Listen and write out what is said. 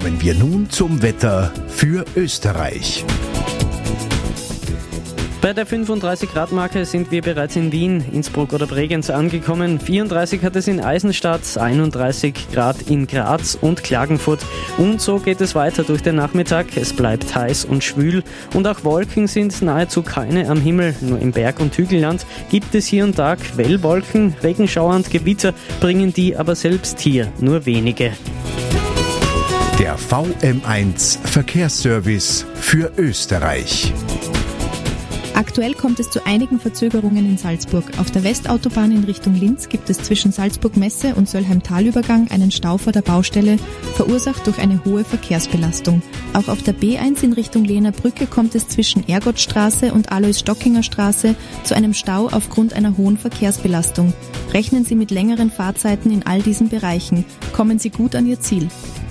Kommen wir nun zum Wetter für Österreich. Bei der 35-Grad-Marke sind wir bereits in Wien, Innsbruck oder Bregenz angekommen. 34 hat es in Eisenstadt, 31 Grad in Graz und Klagenfurt. Und so geht es weiter durch den Nachmittag. Es bleibt heiß und schwül und auch Wolken sind nahezu keine am Himmel. Nur im Berg- und Hügelland gibt es hier und da Quellwolken. Regenschauer und Gewitter bringen die aber selbst hier nur wenige. Der VM1 Verkehrsservice für Österreich. Aktuell kommt es zu einigen Verzögerungen in Salzburg. Auf der Westautobahn in Richtung Linz gibt es zwischen Salzburg-Messe und Söllheim-Talübergang einen Stau vor der Baustelle, verursacht durch eine hohe Verkehrsbelastung. Auch auf der B1 in Richtung Lehner Brücke kommt es zwischen Ergottstraße und Alois-Stockinger Straße zu einem Stau aufgrund einer hohen Verkehrsbelastung. Rechnen Sie mit längeren Fahrzeiten in all diesen Bereichen. Kommen Sie gut an Ihr Ziel.